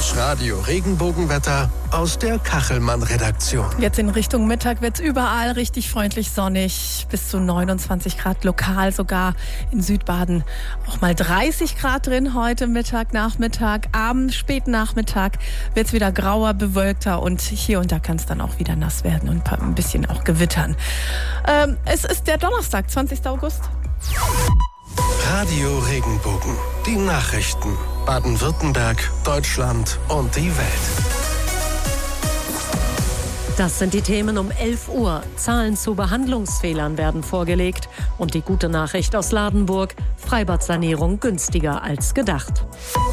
Das Radio Regenbogenwetter aus der Kachelmann-Redaktion. Jetzt in Richtung Mittag wird es überall richtig freundlich sonnig. Bis zu 29 Grad, lokal sogar in Südbaden auch mal 30 Grad drin heute Mittag, Nachmittag. Abend, späten Nachmittag wird es wieder grauer, bewölkter und hier und da kann es dann auch wieder nass werden und ein bisschen auch gewittern. Es ist der Donnerstag, 20. August. Radio Regenbogen, die Nachrichten. Baden-Württemberg, Deutschland und die Welt. Das sind die Themen um 11 Uhr. Zahlen zu Behandlungsfehlern werden vorgelegt. Und die gute Nachricht aus Ladenburg: Freibadsanierung günstiger als gedacht.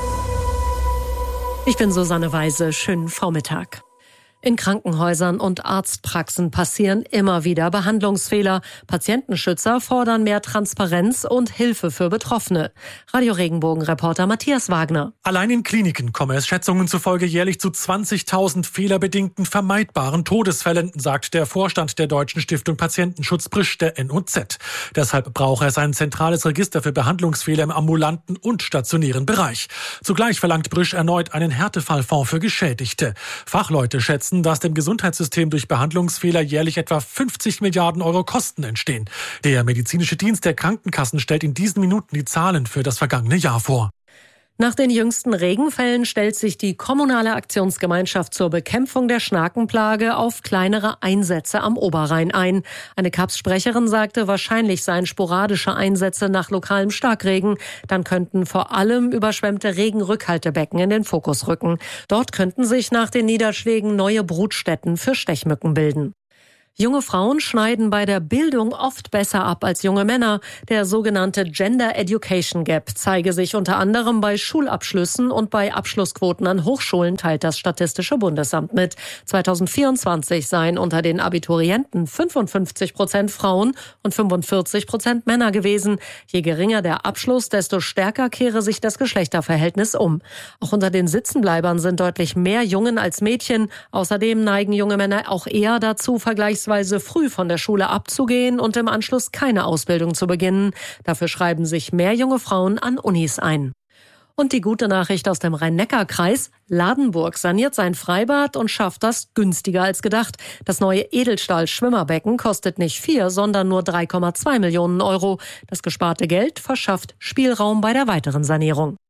Ich bin Susanne Weise. Schönen Vormittag. In Krankenhäusern und Arztpraxen passieren immer wieder Behandlungsfehler. Patientenschützer fordern mehr Transparenz und Hilfe für Betroffene. Radio Regenbogen-Reporter Matthias Wagner. Allein in Kliniken komme es Schätzungen zufolge jährlich zu 20.000 fehlerbedingten vermeidbaren Todesfällen, sagt der Vorstand der Deutschen Stiftung Patientenschutz Brisch der NOZ. Deshalb brauche es ein zentrales Register für Behandlungsfehler im ambulanten und stationären Bereich. Zugleich verlangt Brisch erneut einen Härtefallfonds für Geschädigte. Fachleute schätzen, dass dem Gesundheitssystem durch Behandlungsfehler jährlich etwa 50 Milliarden Euro Kosten entstehen. Der medizinische Dienst der Krankenkassen stellt in diesen Minuten die Zahlen für das vergangene Jahr vor. Nach den jüngsten Regenfällen stellt sich die kommunale Aktionsgemeinschaft zur Bekämpfung der Schnakenplage auf kleinere Einsätze am Oberrhein ein. Eine KAPS-Sprecherin sagte, wahrscheinlich seien sporadische Einsätze nach lokalem Starkregen. Dann könnten vor allem überschwemmte Regenrückhaltebecken in den Fokus rücken. Dort könnten sich nach den Niederschlägen neue Brutstätten für Stechmücken bilden. Junge Frauen schneiden bei der Bildung oft besser ab als junge Männer. Der sogenannte Gender Education Gap zeige sich unter anderem bei Schulabschlüssen und bei Abschlussquoten an Hochschulen, teilt das Statistische Bundesamt mit. 2024 seien unter den Abiturienten 55% Frauen und 45% Männer gewesen. Je geringer der Abschluss, desto stärker kehre sich das Geschlechterverhältnis um. Auch unter den Sitzenbleibern sind deutlich mehr Jungen als Mädchen. Außerdem neigen junge Männer auch eher dazu, vergleichsweise früh von der Schule abzugehen und im Anschluss keine Ausbildung zu beginnen. Dafür schreiben sich mehr junge Frauen an Unis ein. Und die gute Nachricht aus dem Rhein-Neckar-Kreis: Ladenburg saniert sein Freibad und schafft das günstiger als gedacht. Das neue Edelstahl-Schwimmerbecken kostet nicht 4, sondern nur 3,2 Millionen Euro. Das gesparte Geld verschafft Spielraum bei der weiteren Sanierung.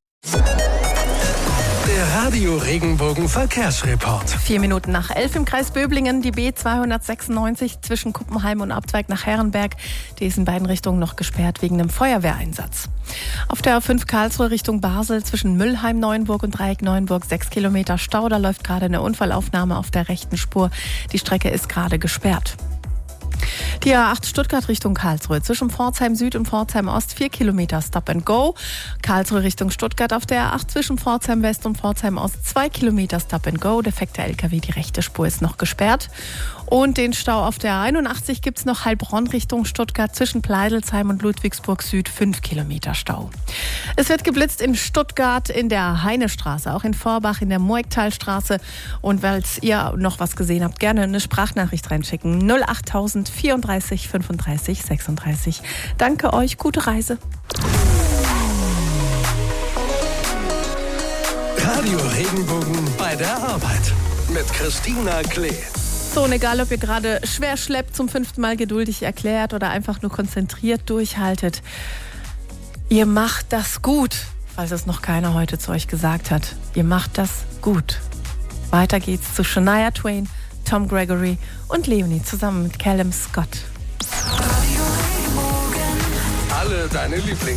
Der Radio Regenbogen Verkehrsreport. 4 Minuten nach 11 im Kreis Böblingen, die B296 zwischen Kuppenheim und Abzweig nach Herrenberg. Die ist in beiden Richtungen noch gesperrt wegen einem Feuerwehreinsatz. Auf der A5 Karlsruhe Richtung Basel zwischen Müllheim, Neuenburg und Dreieck Neuenburg 6 Kilometer Stau. Da läuft gerade eine Unfallaufnahme auf der rechten Spur. Die Strecke ist gerade gesperrt. Die A8 Stuttgart Richtung Karlsruhe zwischen Pforzheim Süd und Pforzheim Ost 4 Kilometer Stop and Go. Karlsruhe Richtung Stuttgart auf der A8 zwischen Pforzheim West und Pforzheim Ost 2 Kilometer Stop and Go. Defekter LKW, die rechte Spur ist noch gesperrt. Und den Stau auf der A81 gibt es noch Heilbronn Richtung Stuttgart zwischen Pleidelsheim und Ludwigsburg Süd 5 Kilometer Stau. Es wird geblitzt in Stuttgart in der Heinestraße, auch in Vorbach in der Moegtalstraße. Und falls ihr noch was gesehen habt, gerne eine Sprachnachricht reinschicken. 08000 34 35 36. Danke euch, gute Reise. Radio Regenbogen bei der Arbeit mit Christina Klee. So, und egal, ob ihr gerade schwer schleppt, zum 5. Mal geduldig erklärt oder einfach nur konzentriert durchhaltet, ihr macht das gut, falls es noch keiner heute zu euch gesagt hat. Ihr macht das gut. Weiter geht's zu Shania Twain, Tom Gregory und Leonie zusammen mit Callum Scott. Alle deine Lieblings